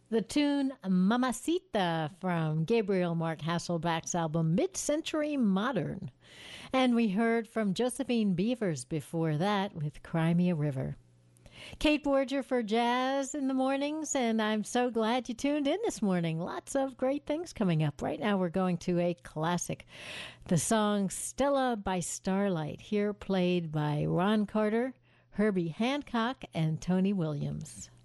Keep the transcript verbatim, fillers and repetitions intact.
The tune Mamacita from Gabriel Mark Hasselback's album Mid-Century Modern. And we heard from Josephine Beavers before that with Cry Me a River. Kate Borger for Jazz in the Mornings, and I'm so glad you tuned in this morning. Lots of great things coming up. Right now we're going to a classic. The song Stella by Starlight, here played by Ron Carter, Herbie Hancock, and Tony Williams.